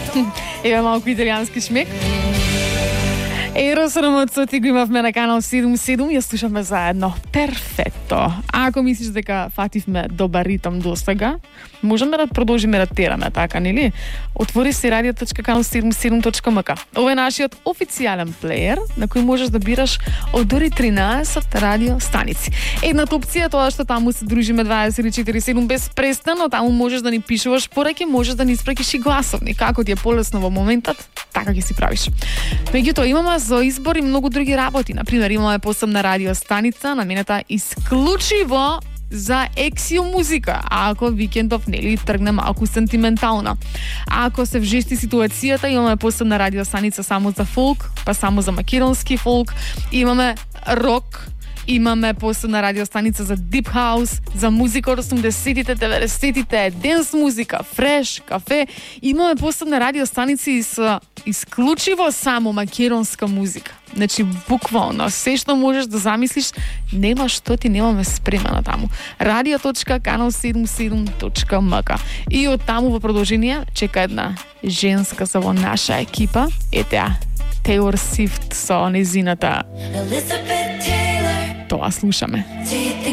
Еве малку италијански шмек. Ерос Рамацоти го имавме на канал 77, ја слушаме заедно. Перфетто. Ако мислиш дека фативме добар ритм досега, можеме да продолжиме да тераме, така, нели? Отвори си radio.canal77.mk. Ова е нашиот официјален плеер, на кој можеш да бираш од дори 13 радио станици. Едната опција е тоа што таму се дружиме 24/7 без престано, таму можеш да ни пишуваш пораки, можеш да ни испракиш и гласовни. Како ти е полесно во моментот, така ќе си правиш. Меѓутоа, имаме за избор и многу други работи. Например, имаме посебна радио станица наменета исклучиво за ексио музика, ако викендов нели тргне малку сентиментална. Ако се вжести ситуацијата, имаме посебна радио станица само за фолк, па само за македонски фолк, имаме рок, имаме посебна радио станица за дип хаус, за музика од 80-тите, 90-тите, денс музика, фреш, кафе. Имаме посебна радио станици со исклучиво само македонска музика. Значи, буквално, се што можеш да замислиш, нема што ти немаме спремено таму. radio.canal77.mk. И од таму во продолжение чека една женска за во наша екипа. Етеа, Taylor Swift со незината. Тоа слушаме.